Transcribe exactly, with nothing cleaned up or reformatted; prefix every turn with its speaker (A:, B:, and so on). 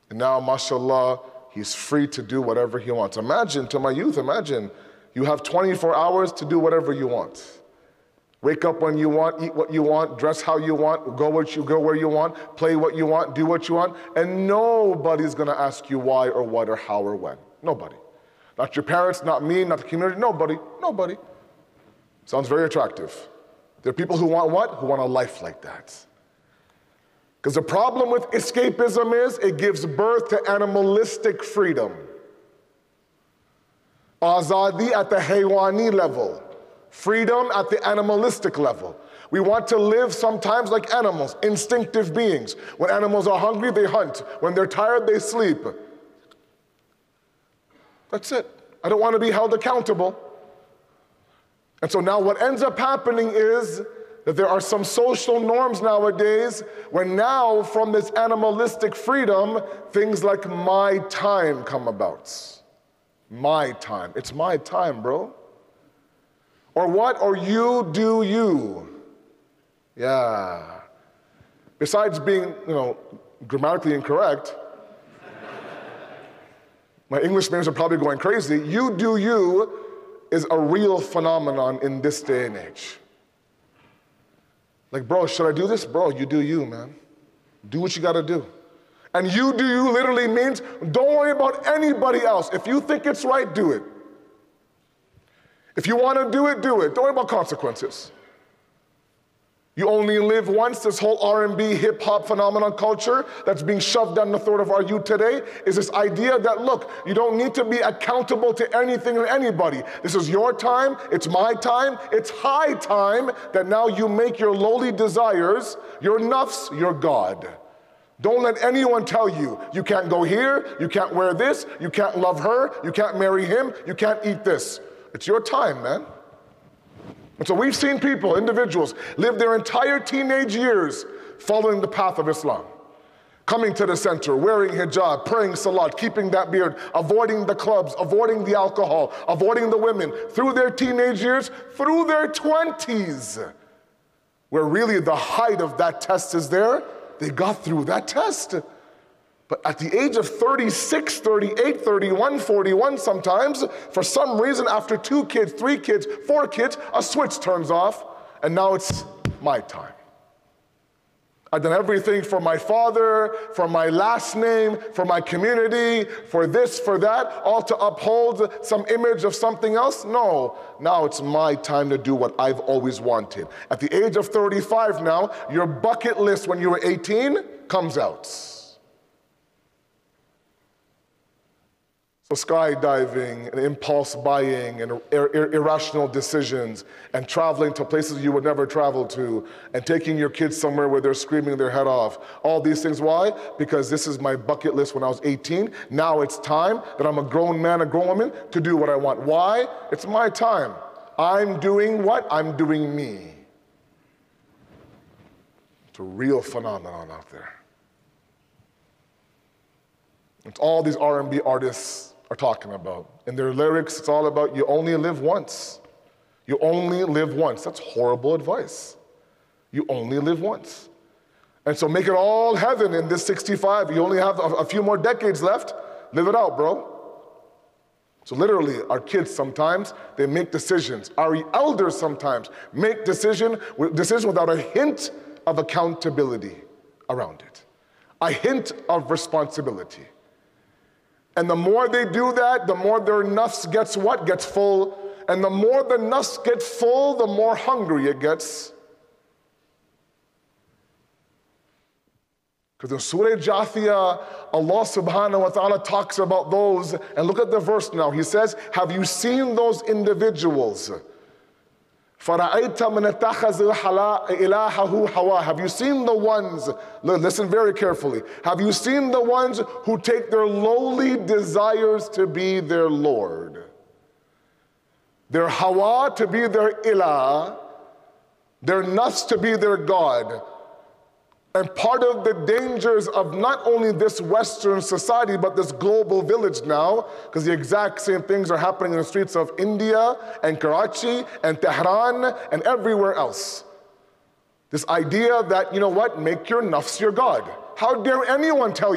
A: And now, mashallah, he's free to do whatever he wants. Imagine, to my youth, imagine, you have twenty-four hours to do whatever you want. Wake up when you want, eat what you want, dress how you want, go what you go where you want, play what you want, do what you want, and nobody's gonna ask you why or what or how or when. Nobody. Not your parents, not me, not the community, nobody, nobody. Sounds very attractive. There are people who want what? Who want a life like that. Because the problem with escapism is it gives birth to animalistic freedom. Azadi at the haywani level. Freedom at the animalistic level. We want to live sometimes like animals, instinctive beings. When animals are hungry, they hunt. When they're tired, they sleep. That's it. I don't want to be held accountable. And so now what ends up happening is that there are some social norms nowadays when now from this animalistic freedom, things like my time come about. My time. It's my time, bro. Or what? Or you do you. Yeah. Besides being, you know, grammatically incorrect, my English majors are probably going crazy. You do you is a real phenomenon in this day and age. Like, bro, should I do this? Bro, you do you, man. Do what you gotta do. And you do you literally means don't worry about anybody else. If you think it's right, do it. If you want to do it, do it. Don't worry about consequences. You only live once. This whole R and B, hip-hop phenomenon culture that's being shoved down the throat of our youth today is this idea that, look, you don't need to be accountable to anything or anybody. This is your time. It's my time. It's high time that now you make your lowly desires, your nafs, your God. Don't let anyone tell you, you can't go here, you can't wear this, you can't love her, you can't marry him, you can't eat this. It's your time, man. And so we've seen people, individuals, live their entire teenage years following the path of Islam. Coming to the center, wearing hijab, praying salat, keeping that beard, avoiding the clubs, avoiding the alcohol, avoiding the women, through their teenage years, through their twenties, where really the height of that test is there. They got through that test. But at the age of thirty-six, thirty-eight, thirty-one, forty-one sometimes, for some reason after two kids, three kids, four kids, a switch turns off, and now it's my time. I've done everything for my father, for my last name, for my community, for this, for that, all to uphold some image of something else? No, now it's my time to do what I've always wanted. At the age of thirty-five now, your bucket list when you were eighteen comes out. So skydiving and impulse buying and ir ir irrational decisions and traveling to places you would never travel to and taking your kids somewhere where they're screaming their head off. All these things, why? Because this is my bucket list when I was eighteen. Now it's time that I'm a grown man, a grown woman to do what I want. Why? It's my time. I'm doing what? I'm doing me. It's a real phenomenon out there. It's all these R and B artists are talking about. In their lyrics, it's all about you only live once. You only live once. That's horrible advice. You only live once. And so make it all heaven in this sixty-five. You only have a, a few more decades left. Live it out, bro. So literally, our kids sometimes, they make decisions. Our elders sometimes make decision, decisions without a hint of accountability around it. A hint of responsibility. And the more they do that, the more their nafs gets what? Gets full. And the more the nafs get full, the more hungry it gets. Because in Surah Jathiyah, Allah subhanahu wa ta'ala talks about those, and look at the verse now. He says, have you seen those individuals? فَرَأَيْتَ مَنْ اتَّخَذَ إِلَهَهُ هَوَاهُ. Have you seen the ones, listen very carefully, have you seen the ones who take their lowly desires to be their Lord? Their hawa to be their ilah, their nafs to be their God. And part of the dangers of not only this Western society, but this global village now, because the exact same things are happening in the streets of India and Karachi and Tehran and everywhere else. This idea that, you know what, make your nafs your God. How dare anyone tell you